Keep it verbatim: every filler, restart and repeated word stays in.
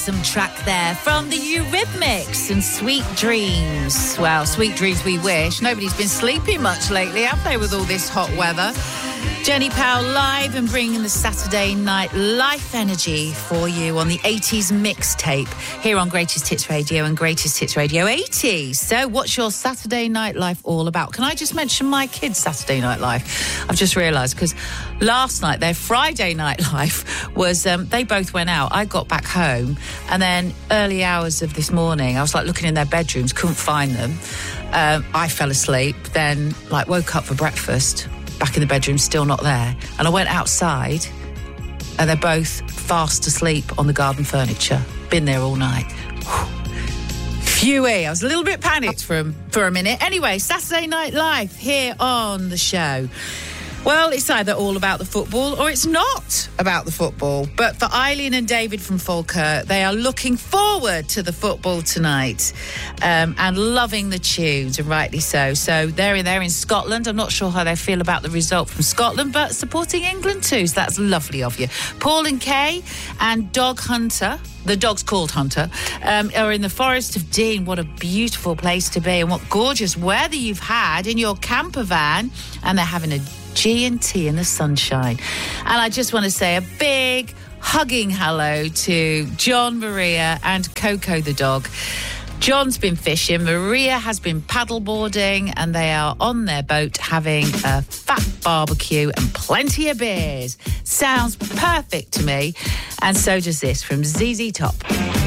Some track there from the Eurythmics and Sweet Dreams. Well, sweet dreams we wish. Nobody's been sleeping much lately, have they, with all this hot weather? Jenny Powell live and bringing the Saturday Night Life energy for you on the eighties mixtape here on Greatest Hits Radio and Greatest Hits Radio eighty. So what's your Saturday Night Life all about? Can I just mention my kids' Saturday Night Life? I've just realised because last night their Friday Night Life was, um, they both went out. I got back home and then early hours of this morning, I was like looking in their bedrooms, couldn't find them. Um, I fell asleep, then like woke up for breakfast. Back in the bedroom, still not there. And I went outside and they're both fast asleep on the garden furniture. Been there all night. Phew-y. I was a little bit panicked for, for a minute. Anyway, Saturday Night Live here on the show. Well, it's either all about the football or it's not about the football. But for Eileen and David from Falkirk, they are looking forward to the football tonight um, and loving the tunes, and rightly so. So they're in, they're in Scotland. I'm not sure how they feel about the result from Scotland, but supporting England too, so that's lovely of you. Paul and Kay and Dog Hunter, the dog's called Hunter, um, are in the Forest of Dean. What a beautiful place to be, and what gorgeous weather you've had in your camper van. And they're having a G and T in the sunshine. And I just want to say a big hugging hello to John, Maria and Coco the dog. John's been fishing, Maria has been paddleboarding, and they are on their boat having a fat barbecue and plenty of beers. Sounds perfect to me. And so does this from Z Z Top.